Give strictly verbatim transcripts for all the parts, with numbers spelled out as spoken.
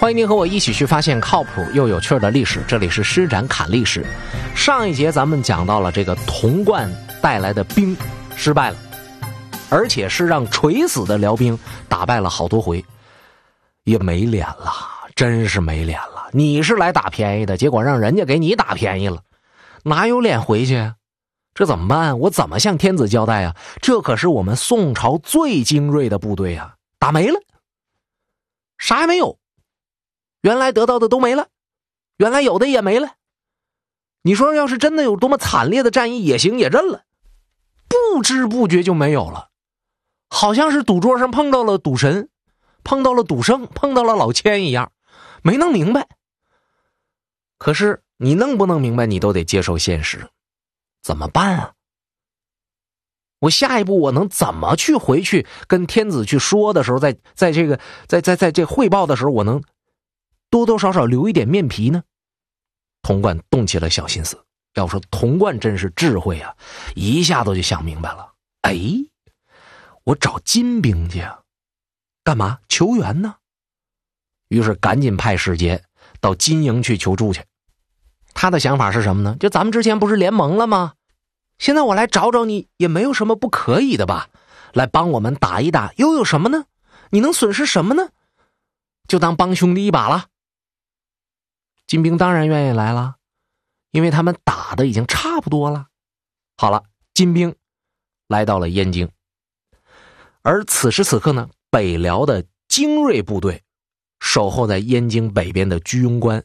欢迎您和我一起去发现靠谱又有趣的历史，这里是施展侃历史。上一节咱们讲到了这个童贯带来的兵失败了，而且是让垂死的辽兵打败了好多回，也没脸了，真是没脸了。你是来打便宜的，结果让人家给你打便宜了，哪有脸回去？这怎么办？我怎么向天子交代啊？这可是我们宋朝最精锐的部队啊，打没了，啥也没有，原来得到的都没了，原来有的也没了。你说要是真的有多么惨烈的战役也行，也认了，不知不觉就没有了，好像是赌桌上碰到了赌神，碰到了赌圣，碰到了老千一样，没弄明白。可是你弄不弄明白，你都得接受现实，怎么办啊？我下一步我能怎么去回去跟天子去说的时候，在在这个在在在这汇报的时候，我能多多少少留一点面皮呢？童贯动起了小心思。要说童贯真是智慧啊，一下子就想明白了。哎，我找金兵去啊，干嘛？求援呢？于是赶紧派使节到金营去求助去。他的想法是什么呢？就咱们之前不是联盟了吗？现在我来找找你，也没有什么不可以的吧？来帮我们打一打，又有什么呢？你能损失什么呢？就当帮兄弟一把了。金兵当然愿意来了，因为他们打的已经差不多了。好了，金兵来到了燕京，而此时此刻呢，北辽的精锐部队守候在燕京北边的居庸关。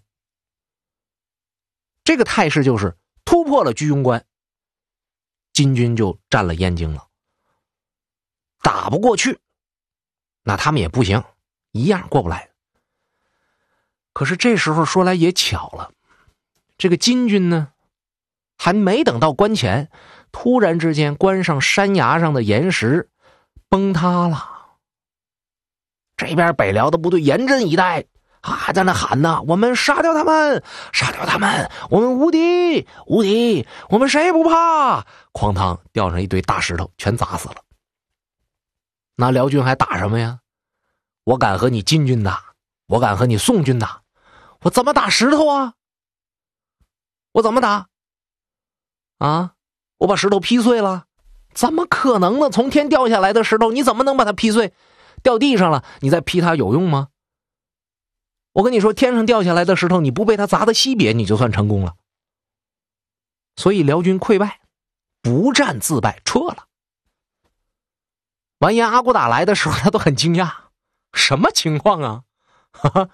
这个态势就是突破了居庸关，金军就占了燕京了。打不过去，那他们也不行，一样过不来。可是这时候说来也巧了，这个金军呢，还没等到关前，突然之间关上山崖上的岩石崩塌了。这边北辽的部队严阵以待啊，在那喊呢，我们杀掉他们，杀掉他们，我们无敌无敌，我们谁也不怕。哐当掉上一堆大石头，全砸死了。那辽军还打什么呀？我敢和你金军打，我敢和你宋军打，我怎么打石头啊？我怎么打啊？我把石头劈碎了？怎么可能呢？从天掉下来的石头，你怎么能把它劈碎？掉地上了，你再劈它有用吗？我跟你说，天上掉下来的石头，你不被它砸得稀瘪，你就算成功了。所以辽军溃败，不战自败，撤了。完颜阿骨打来的时候，他都很惊讶，什么情况啊？哈哈，